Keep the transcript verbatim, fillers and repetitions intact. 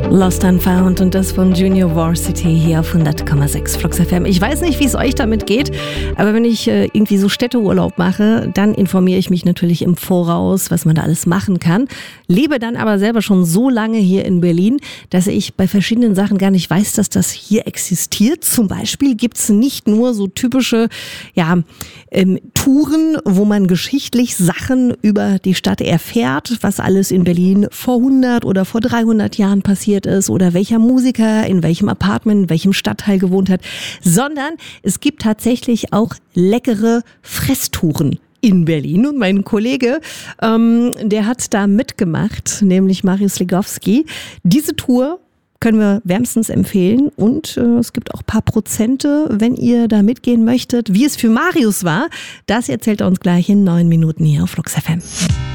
Lost and Found und das von Junior Varsity hier auf hundert Komma sechs Flux F M. Ich weiß nicht, wie es euch damit geht, aber wenn ich äh, irgendwie so Städteurlaub mache, dann informiere ich mich natürlich im Voraus, was man da alles machen kann. Lebe dann aber selber schon so lange hier in Berlin, dass ich bei verschiedenen Sachen gar nicht weiß, dass das hier existiert. Zum Beispiel gibt es nicht nur so typische ja, ähm, Touren, wo man geschichtlich Sachen über die Stadt erfährt, was alles in Berlin vor hundert oder vor dreihundert Jahren passiert ist oder welcher Musiker in welchem Apartment, in welchem Stadtteil gewohnt hat, sondern es gibt tatsächlich auch leckere Fresstouren in Berlin. Und mein Kollege, ähm, der hat da mitgemacht, nämlich Marius Legowski. Diese Tour können wir wärmstens empfehlen und äh, es gibt auch ein paar Prozente, wenn ihr da mitgehen möchtet. Wie es für Marius war, das erzählt er uns gleich in neun Minuten hier auf Flux F M.